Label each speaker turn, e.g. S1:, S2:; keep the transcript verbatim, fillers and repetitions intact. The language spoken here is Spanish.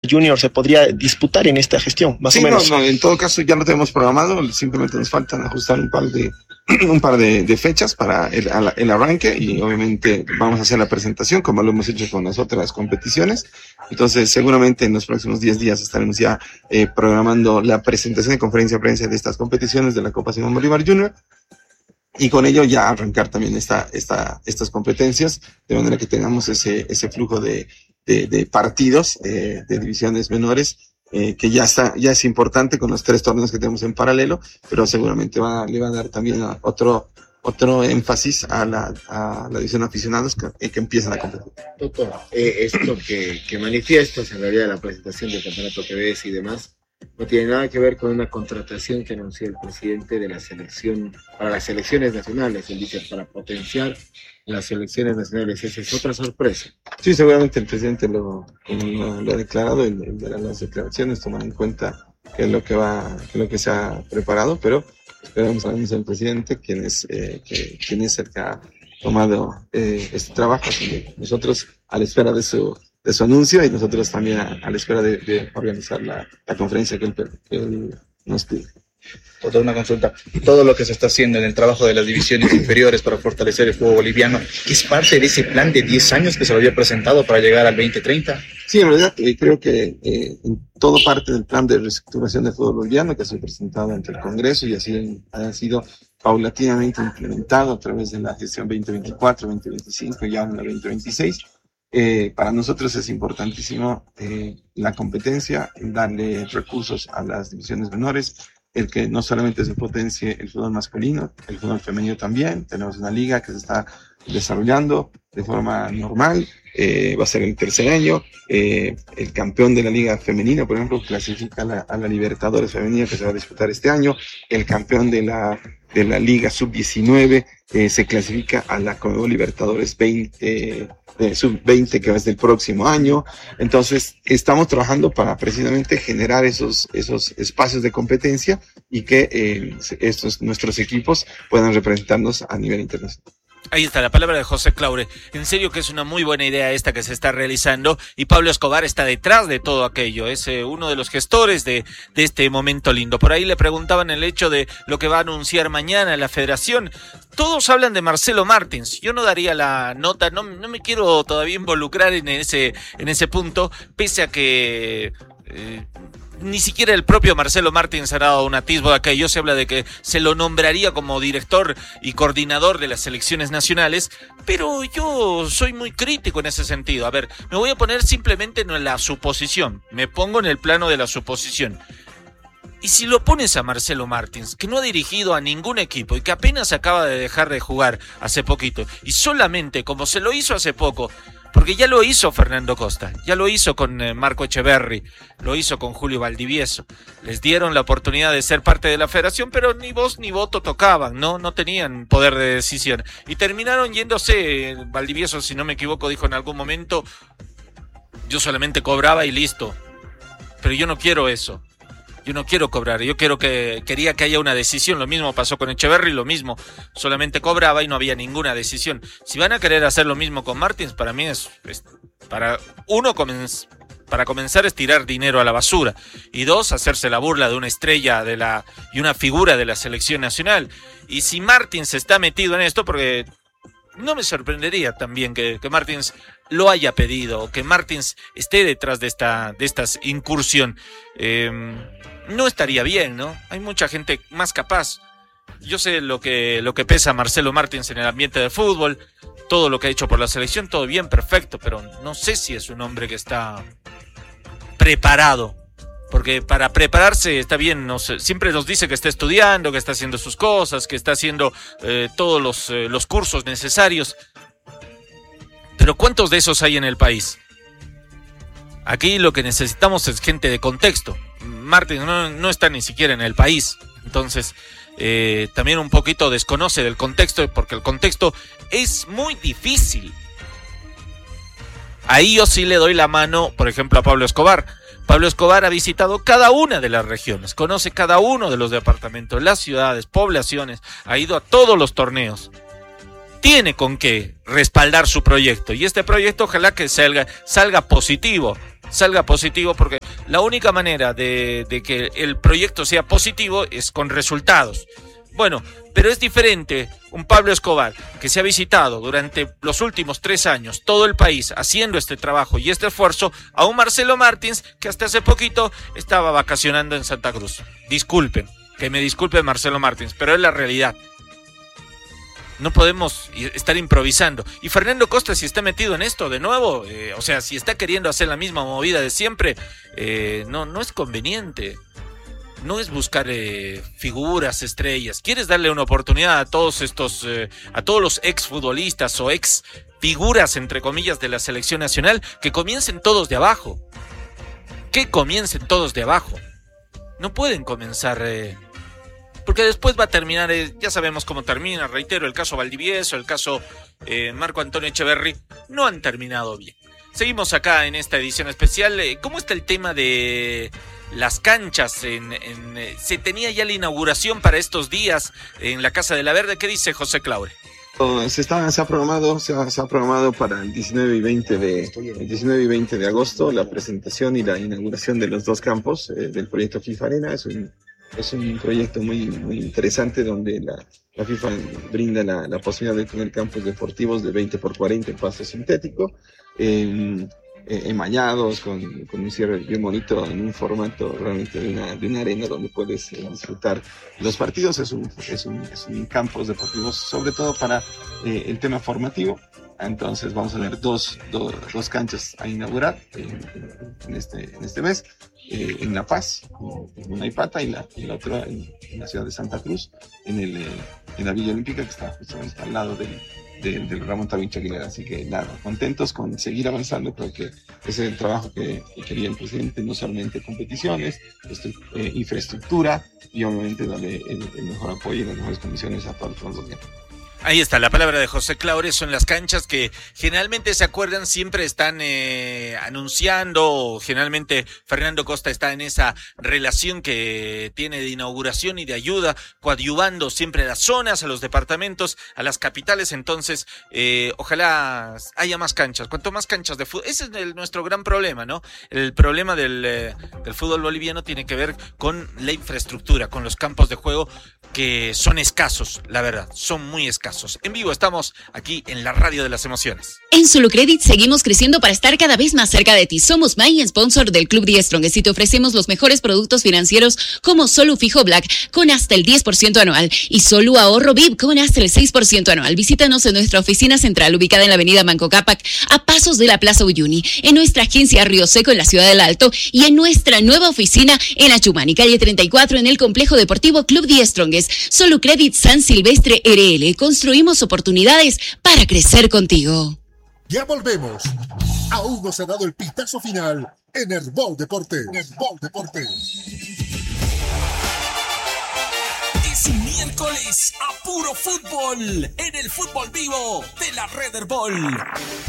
S1: Junior se podría disputar en esta gestión, más
S2: sí,
S1: o menos.
S2: No, no, en todo caso ya lo tenemos programado, simplemente nos faltan ajustar un par de un par de, de fechas para el, el arranque y obviamente vamos a hacer la presentación como lo hemos hecho con las otras competiciones. Entonces seguramente en los próximos diez días estaremos ya eh, programando la presentación de conferencia de prensa de estas competiciones de la Copa Simón Bolívar Junior. Y con ello ya arrancar también esta, esta, estas competencias, de manera que tengamos ese, ese flujo de, de, de partidos, eh, de divisiones menores, eh, que ya está, ya es importante con los tres torneos que tenemos en paralelo, pero seguramente va, le va a dar también a otro, otro énfasis a la, a la división de aficionados que, que empiezan a competir.
S3: Doctor, eh, esto que, que manifiestas en realidad la presentación del campeonato que ves y demás, no tiene nada que ver con una contratación que anunció el presidente de la selección para las selecciones nacionales. Él dice para potenciar las selecciones nacionales. Esa es otra sorpresa.
S2: Sí, seguramente el presidente lo, lo, lo ha declarado, el, el de las declaraciones, tomar en cuenta qué es lo que va, qué es lo que se ha preparado, pero esperamos a el presidente, quien es, eh, que, quien es el que ha tomado eh, este trabajo. Así que nosotros a la espera de su de su anuncio y nosotros también a, a la espera de, de organizar la, la conferencia que él, que él nos pide.
S4: Otra una consulta. Todo lo que se está haciendo en el trabajo de las divisiones inferiores para fortalecer el fútbol boliviano, ¿es parte de ese plan de diez años que se lo había presentado para llegar al veinte treinta?
S2: Sí, en realidad eh, creo que eh, en todo parte del plan de reestructuración del fútbol boliviano que ha sido presentado ante el Congreso y así ha sido paulatinamente implementado a través de la gestión veinte veinticuatro, veinte veinticinco y ahora la veinte veintiséis. Eh, para nosotros es importantísimo eh, la competencia, darle recursos a las divisiones menores, el que no solamente se potencie el fútbol masculino, el fútbol femenino también. Tenemos una liga que se está desarrollando de forma normal, eh, va a ser el tercer año, eh, el campeón de la liga femenina, por ejemplo, clasifica a la, a la Libertadores femenina que se va a disputar este año, el campeón de la, de la liga sub diecinueve eh, se clasifica a la Conmebol Libertadores veinte, eh, sub veinte que va a ser el próximo año. Entonces estamos trabajando para precisamente generar esos, esos espacios de competencia y que eh, estos, nuestros equipos puedan representarnos a nivel internacional.
S5: Ahí está la palabra de José Claure. En serio que es una muy buena idea esta que se está realizando y Pablo Escobar está detrás de todo aquello. Es eh, uno de los gestores de, de este momento lindo. Por ahí le preguntaban el hecho de lo que va a anunciar mañana la federación. Todos hablan de Marcelo Martins. Yo no daría la nota, no, no me quiero todavía involucrar en ese, en ese punto, pese a que... Eh, ni siquiera el propio Marcelo Martins ha dado un atisbo de aquello. Se habla de que se lo nombraría como director y coordinador de las selecciones nacionales, pero yo soy muy crítico en ese sentido. A ver, me voy a poner simplemente en la suposición, me pongo en el plano de la suposición. Y si lo pones a Marcelo Martins, que no ha dirigido a ningún equipo y que apenas acaba de dejar de jugar hace poquito, y solamente como se lo hizo hace poco, porque ya lo hizo Fernando Costa, ya lo hizo con eh, Marco Echeverri, lo hizo con Julio Valdivieso. Les dieron la oportunidad de ser parte de la federación, pero ni voz ni voto tocaban, ¿no? No tenían poder de decisión. Y terminaron yéndose, Valdivieso, si no me equivoco, dijo en algún momento, yo solamente cobraba y listo. Pero yo no quiero eso. Yo no quiero cobrar, yo quiero que quería que haya una decisión. Lo mismo pasó con Echeverri, lo mismo, solamente cobraba y no había ninguna decisión. Si van a querer hacer lo mismo con Martins, para mí es, es para uno comenz, para comenzar es tirar dinero a la basura y dos, hacerse la burla de una estrella de la y una figura de la selección nacional. Y si Martins está metido en esto, porque no me sorprendería también que, que Martins lo haya pedido o que Martins esté detrás de esta de esta incursión. Eh, no estaría bien, ¿no? Hay mucha gente más capaz. Yo sé lo que lo que pesa Marcelo Martins en el ambiente del fútbol, todo lo que ha hecho por la selección, todo bien, perfecto, pero no sé si es un hombre que está preparado. Porque para prepararse está bien, no sé, siempre nos dice que está estudiando, que está haciendo sus cosas, que está haciendo eh, todos los, eh, los cursos necesarios. Pero ¿cuántos de esos hay en el país? Aquí lo que necesitamos es gente de contexto. Martins no, no está ni siquiera en el país. Entonces, eh, también un poquito desconoce del contexto, porque el contexto es muy difícil. Ahí yo sí le doy la mano, por ejemplo, a Pablo Escobar. Pablo Escobar ha visitado cada una de las regiones, conoce cada uno de los departamentos, las ciudades, poblaciones, ha ido a todos los torneos. Tiene con qué respaldar su proyecto y este proyecto ojalá que salga, salga positivo. salga positivo, porque la única manera de, de que el proyecto sea positivo es con resultados. Bueno, pero es diferente un Pablo Escobar que se ha visitado durante los últimos tres años todo el país haciendo este trabajo y este esfuerzo a un Marcelo Martins que hasta hace poquito estaba vacacionando en Santa Cruz. Disculpen, que me disculpe Marcelo Martins, pero es la realidad. No podemos estar improvisando. Y Fernando Costa, si está metido en esto de nuevo, eh, o sea, si está queriendo hacer la misma movida de siempre, eh, no, no es conveniente. No es buscar eh, figuras, estrellas. Quieres darle una oportunidad a todos estos, eh, a todos los ex futbolistas o ex figuras, entre comillas, de la selección nacional, que comiencen todos de abajo. Que comiencen todos de abajo. No pueden comenzar... Eh, porque después va a terminar, eh, ya sabemos cómo termina, reitero, el caso Valdivieso, el caso eh, Marco Antonio Echeverry, no han terminado bien. Seguimos acá en esta edición especial. Eh, ¿Cómo está el tema de las canchas? En, en, eh, se tenía ya la inauguración para estos días en la Casa de la Verde. ¿Qué dice José Claure?
S2: Se, está, se, ha programado, se, ha, se ha programado para el diecinueve y veinte de, el diecinueve y veinte de agosto la presentación y la inauguración de los dos campos eh, del proyecto FIFA Arena. Es un, es un proyecto muy, muy interesante donde la, la FIFA brinda la, la posibilidad de tener campos deportivos de veinte por cuarenta en pasto sintético, eh, eh, emallados, con, con un cierre bien bonito, en un formato realmente de una, de una arena donde puedes eh, disfrutar los partidos. Es un, es un, es un campos deportivos sobre todo para eh, el tema formativo. Entonces vamos a tener dos, dos, dos canchas a inaugurar en, en, este, en este mes, eh, en La Paz, en una Ipata, y la, y la otra en, en la ciudad de Santa Cruz, en, el, eh, en la Villa Olímpica, que está justamente al lado del, del, del Ramón Tavincho Aguilera. Así que nada, contentos con seguir avanzando. Creo que ese es el trabajo que, que quería el presidente, no solamente competiciones, esto, eh, infraestructura, y obviamente darle el, el mejor apoyo y las mejores condiciones a todos los fondos.
S5: Ahí está la palabra de José Claure. Son las canchas que generalmente, se acuerdan, siempre están eh, anunciando. Generalmente Fernando Costa está en esa relación que tiene de inauguración y de ayuda, coadyuvando siempre a las zonas, a los departamentos, a las capitales. Entonces, eh, ojalá haya más canchas. Cuanto más canchas de fútbol, ese es el, nuestro gran problema, ¿no? El problema del, eh, del fútbol boliviano tiene que ver con la infraestructura, con los campos de juego, que son escasos, la verdad, son muy escasos. En vivo estamos aquí en la radio de las emociones.
S6: En Solucredit seguimos creciendo para estar cada vez más cerca de ti. Somos My Sponsor del Club The Strongest y te ofrecemos los mejores productos financieros como Solu Fijo Black con hasta el diez por ciento anual y Solu Ahorro V I V con hasta el seis por ciento anual. Visítanos en nuestra oficina central ubicada en la avenida Manco Cápac, a pasos de la Plaza Uyuni, en nuestra agencia Río Seco en la ciudad del Alto y en nuestra nueva oficina en Achumani, calle treinta y cuatro, en el complejo deportivo Club The Strongest. Solucredit San Silvestre R L. Construimos oportunidades para crecer contigo.
S7: Ya volvemos. Aún no se ha dado el pitazo final en Herbol Deportes. Herbol Deportes.
S8: Es miércoles a puro fútbol en el fútbol vivo de la Red Herbol.